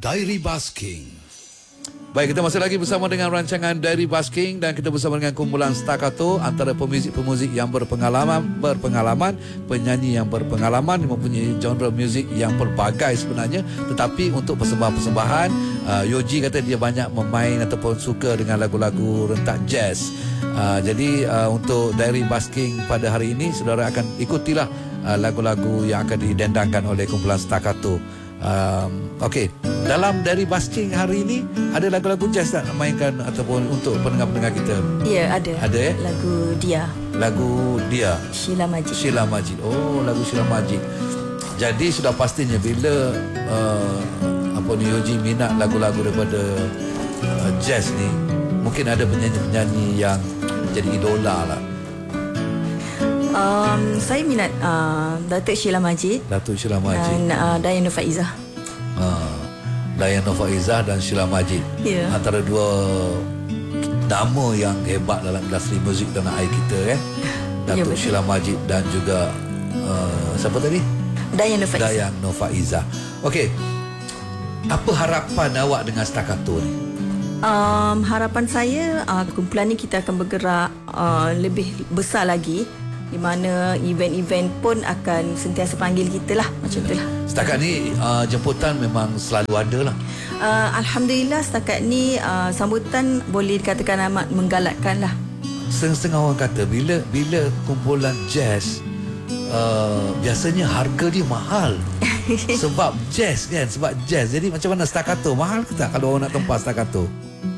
Diary Basking. Baik, kita masih lagi bersama dengan rancangan Diary Basking dan kita bersama dengan kumpulan Staccato, antara pemuzik-pemuzik yang berpengalaman, penyanyi yang berpengalaman, mempunyai genre muzik yang pelbagai sebenarnya, tetapi untuk persembahan-persembahan, Yoji kata dia banyak memain ataupun suka dengan lagu-lagu rentak jazz. Jadi untuk Diary Basking pada hari ini, saudara akan ikutilah lagu-lagu yang akan didendangkan oleh kumpulan Staccato. Okey, dalam Diary Basking hari ini ada lagu-lagu jazz tak mainkan ataupun untuk pendengar-pendengar kita? Ya, ada. Ada Lagu Dia. Lagu Dia. Sheila Majid. Sheila Majid. Oh, lagu Sheila Majid. Jadi sudah pastinya bila Yoji minat lagu-lagu daripada jazz ni, mungkin ada penyanyi-penyanyi yang jadi idola lah. Saya minat Datuk Sheila Majid. Datuk Sheila Majid dan Dayang Nur Faizah. Dayang Nur Faizah dan Sheila Majid, antara dua nama yang hebat dalam industri muzik tanah air kita, Datuk Sheila Majid dan juga siapa tadi? Dayang Nur Faizah. Dayang Nur Faizah. Okey, apa harapan awak dengan Staccato ni? Harapan saya kumpulan ni kita akan bergerak lebih besar lagi, di mana event-event pun akan sentiasa panggil kita lah, macam tu lah. Setakat ni jemputan memang selalu ada lah. Alhamdulillah setakat ni sambutan boleh dikatakan amat menggalakkan lah. Setengah-setengah orang kata bila kumpulan jazz biasanya harga dia mahal. Sebab jazz kan, sebab jazz. Jadi macam mana Staccato, mahal ke tak kalau orang nak tempah Staccato?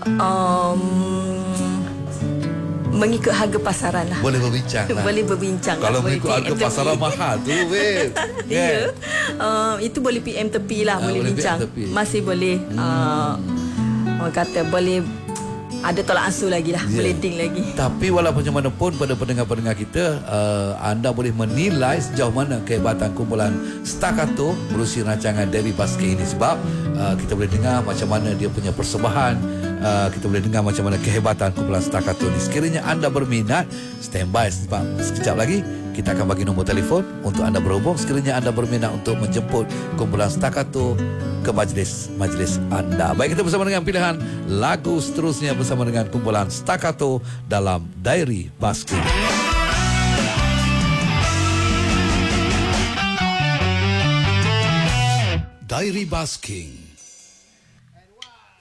Mengikut harga pasaran lah. Boleh berbincang lah. Boleh berbincang kalau lah. mengikut harga pasaran mahal tu, babe. Ya. Itu boleh PM tepi lah, boleh bincang. Masih boleh orang kata boleh ada tolak ansur lagi lah, boleh ding lagi. Tapi walaupun macam mana pun, pada pendengar-pendengar kita, anda boleh menilai sejauh mana kehebatan kumpulan Staccato menerusi rancangan Diary Basking ini. Sebab kita boleh dengar macam mana dia punya persembahan, kita boleh dengar macam mana kehebatan kumpulan Staccato ini. Sekiranya anda berminat, standby sebab sekejap lagi kita akan bagi nombor telefon untuk anda berhubung sekiranya anda berminat untuk menjemput kumpulan Staccato ke majlis anda. Baik, kita bersama dengan pilihan lagu seterusnya bersama dengan kumpulan Staccato dalam Diary Basking. Diary Basking.